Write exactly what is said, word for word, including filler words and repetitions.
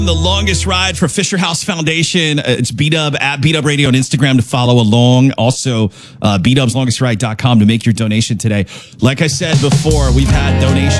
The longest ride for Fisher House Foundation. Uh, It's B-Dub at B-Dub Radio on Instagram to follow along. Also, uh, B Dubs Longest Ride dot com to make your donation today. Like I said before, we've had donations